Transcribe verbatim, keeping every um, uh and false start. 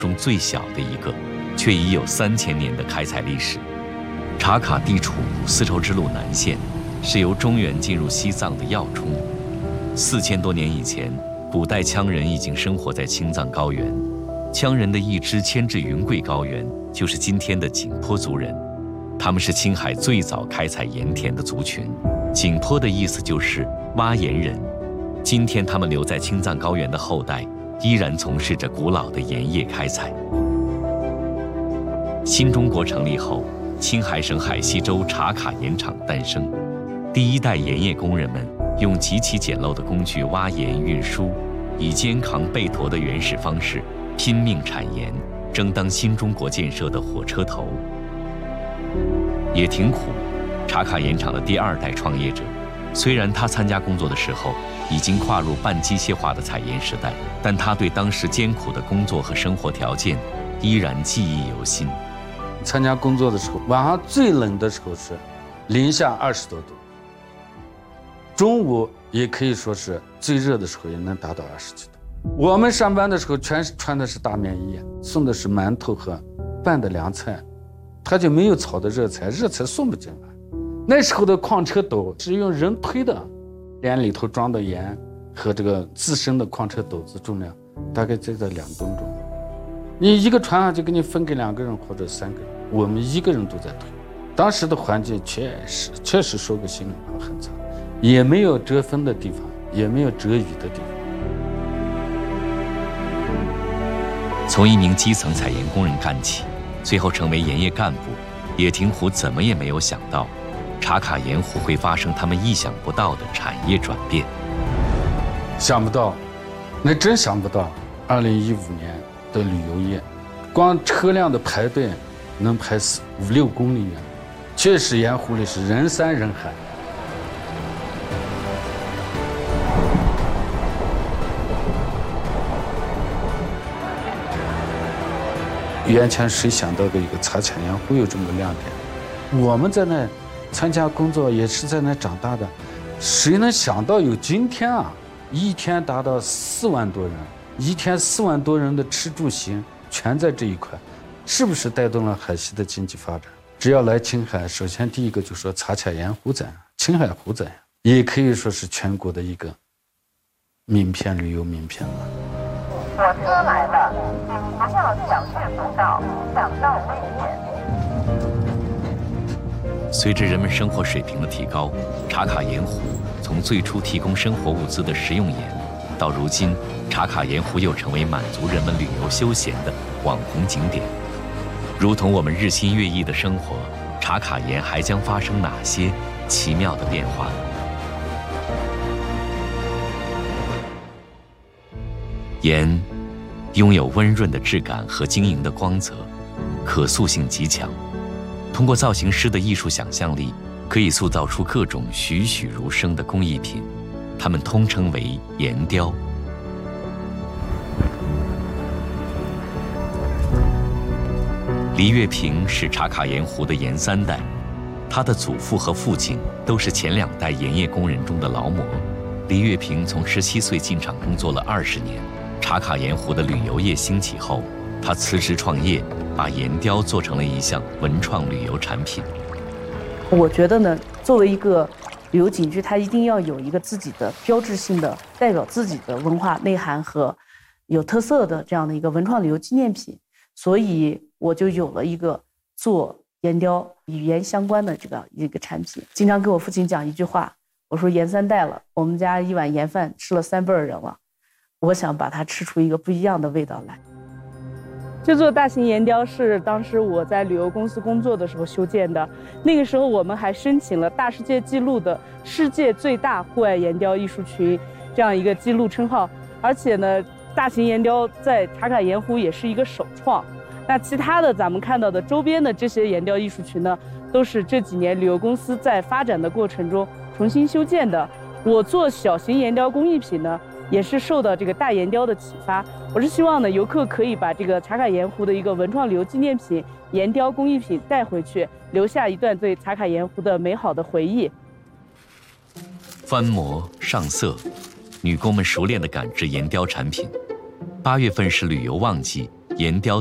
中最小的一个，却已有三千年的开采历史。茶卡地处丝绸之路南线，是由中原进入西藏的要冲。四千多年以前，古代羌人已经生活在青藏高原。羌人的一支迁至云贵高原，就是今天的景颇族人。他们是青海最早开采盐田的族群。景颇的意思就是挖盐人。今天他们留在青藏高原的后代，依然从事着古老的盐业开采。新中国成立后，青海省海西州茶卡盐场诞生。第一代盐业工人们用极其简陋的工具挖盐运输，以肩扛背驮的原始方式拼命产盐，争当新中国建设的火车头。也挺苦，茶卡盐场的第二代创业者，虽然他参加工作的时候已经跨入半机械化的采盐时代，但他对当时艰苦的工作和生活条件依然记忆犹新。 参加工作的时候，晚上最冷的时候是零下二十多度，中午也可以说是最热的时候也能达到二十几度。我们上班的时候全是穿的是大棉衣，送的是馒头和拌的凉菜，他就没有炒的热菜，热菜送不进来。那时候的矿车斗是用人推的，连里头装的盐和这个自身的矿车斗子重量大概就在两吨重。你一个船上就给你分给两个人或者三个人，我们一个人都在推。当时的环境确实确实说个心里话很惨，也没有遮风的地方，也没有遮雨的地方。 从一名基层采盐工人干起，最后成为盐业干部，野廷虎怎么也没有想到，茶卡盐湖会发生他们意想不到的产业转变。 想不到，那真想不到，二零一五年的旅游业，光车辆的排队能排五六公里远，确实盐湖里是人山人海。眼前谁想到的一个茶卡盐湖有这么个亮点？我们在那参加工作，也是在那长大的，谁能想到有今天啊？一天达到四万多人，一天四万多人的吃住行全在这一块，是不是带动了海西的经济发展？只要来青海，首先第一个就说茶卡盐湖展，青海湖展，也可以说是全国的一个名片，旅游名片了。 火车来了，请不要小心扶道，挡道危险。 随着人们生活水平的提高，茶卡盐湖从最初提供生活物资的食用盐，到如今茶卡盐湖又成为满足人们旅游休闲的网红景点。如同我们日新月异的生活，茶卡盐还将发生哪些奇妙的变化呢？盐拥有温润的质感和晶莹的光泽，可塑性极强。通过造型师的艺术想象力，可以塑造出各种栩栩如生的工艺品，它们通称为盐雕。黎月平是茶卡盐湖的盐三代，他的祖父和父亲都是前两代盐业工人中的劳模。黎月平从十七岁进厂工作了二十年。茶卡盐湖的旅游业兴起后，他辞职创业，把盐雕做成了一项文创旅游产品。 我觉得呢，作为一个旅游景区，它一定要有一个自己的标志性的、代表自己的文化内涵和有特色的这样的一个文创旅游纪念品。所以我就有了一个做盐雕与盐相关的这个一个产品。经常跟我父亲讲一句话，我说盐三代了，我们家一碗盐饭吃了三辈儿人了，我想把它吃出一个不一样的味道来。 这座大型盐雕是当时我在旅游公司工作的时候修建的，那个时候我们还申请了大世界纪录的世界最大户外盐雕艺术群这样一个纪录称号，而且呢，大型盐雕在茶卡盐湖也是一个首创。那其他的咱们看到的周边的这些盐雕艺术群呢，都是这几年旅游公司在发展的过程中重新修建的。我做小型盐雕工艺品呢，也是受到这个大盐雕的启发。我是希望呢，游客可以把这个茶卡盐湖的一个文创旅游纪念品盐雕工艺品带回去，留下一段对茶卡盐湖的美好的回忆。 翻模上色，女工们熟练地赶制盐雕产品。八月份是旅游旺季， 岩雕